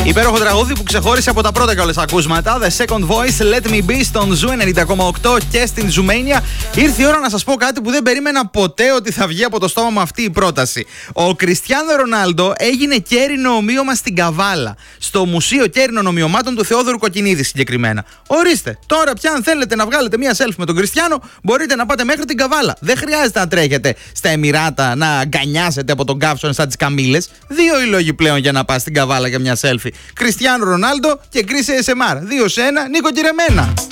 Υπέροχο τραγούδι που ξεχώρισε από τα πρώτα κιόλας ακούσματα. The Second Voice, Let Me Be στον Ζου 90,8 και στην Ζουμένια. Ήρθε η ώρα να σας πω κάτι που δεν περίμενα ποτέ ότι θα βγει από το στόμα μου αυτή η πρόταση. Ο Κριστιάνο Ρονάλντο έγινε κέρινο ομοίωμα στην Καβάλα. Στο Μουσείο Κέρινων Ομοιωμάτων του Θεόδωρου Κοκκινίδη συγκεκριμένα. Ορίστε, τώρα πια αν θέλετε να βγάλετε μία selfie με τον Κριστιάνο, μπορείτε να πάτε μέχρι την Καβάλα. Δεν χρειάζεται να τρέχετε στα Εμιράτα να αγκανιάσετε από τον καύσωνα σαν τις καμήλες. Δύο οι λόγοι πλέον για να πας στην Καβάλα για μια selfie. Κριστιάνο Ρονάλντο και Κρίση ASMR. 2 σε 1, Νίκο Κυρεμένα.